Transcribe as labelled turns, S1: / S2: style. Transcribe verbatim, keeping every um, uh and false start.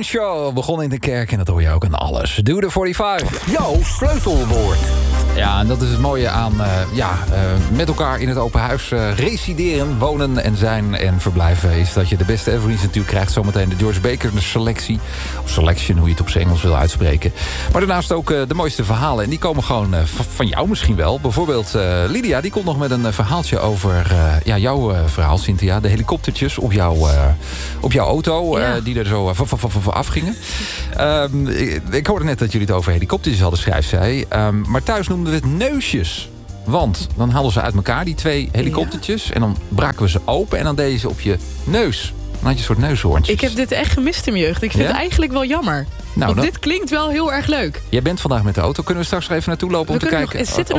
S1: Show begon in de kerk en dat hoor je ook aan alles. Doe de vijfenveertig. Jouw sleutelwoord. Ja, en dat is het mooie aan uh, ja, uh, met elkaar in het open huis uh, resideren, wonen en zijn en verblijven. Is dat je de beste evergreens natuurlijk krijgt. Zometeen de George Baker selection. Of selection, hoe je het op zijn Engels wil uitspreken. Maar daarnaast ook uh, de mooiste verhalen. En die komen gewoon uh, van jou misschien wel. Bijvoorbeeld uh, Lydia, die komt nog met een uh, verhaaltje over uh, ja, jouw uh, verhaal, Cynthia. De helikoptertjes op, jou, uh, op jouw auto. Ja. Uh, die er zo uh, afgingen. Um, ik, ik hoorde net dat jullie het over helikoptertjes hadden, schrijft zij. Um, maar thuis noemden we het neusjes. Want dan haalden ze uit elkaar die twee helikoptertjes. Ja. En dan braken we ze open en dan deden ze op je neus. Dan had je een soort neushoorntjes.
S2: Ik heb dit echt gemist in mijn jeugd. Ik vind ja? het eigenlijk wel jammer. Nou, want dan... dit klinkt wel heel erg leuk.
S1: Jij bent vandaag met de auto. Kunnen we straks even naartoe lopen we om te kijken?
S2: Nog, zit er